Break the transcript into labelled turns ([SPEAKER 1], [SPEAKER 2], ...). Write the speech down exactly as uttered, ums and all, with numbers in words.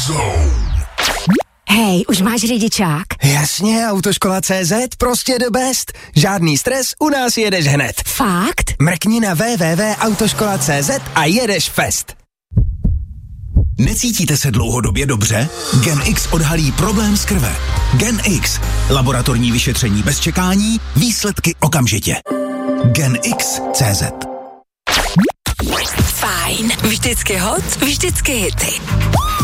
[SPEAKER 1] Hej, už máš řidičák?
[SPEAKER 2] Jasně, Autoškola tečka cé zet, prostě the best. Žádný stres, u nás jedeš hned.
[SPEAKER 1] Fakt?
[SPEAKER 2] Mrkni na w w w tečka autoškola tečka cé zet a jedeš fest.
[SPEAKER 3] Necítíte se dlouhodobě dobře? Gen X odhalí problém z krve. Gen X. Laboratorní vyšetření bez čekání, výsledky okamžitě. Gen X tečka cé zet.
[SPEAKER 1] Fajn, vždycky hot, vždycky hity.